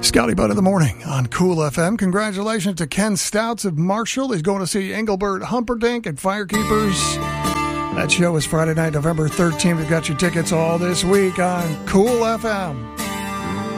Scotty Butt in the morning on Cool FM. Congratulations to Ken Stouts of Marshall. He's going to see Engelbert Humperdinck at Firekeepers. That show is Friday night, November 13th. We've got your tickets all this week on Cool FM.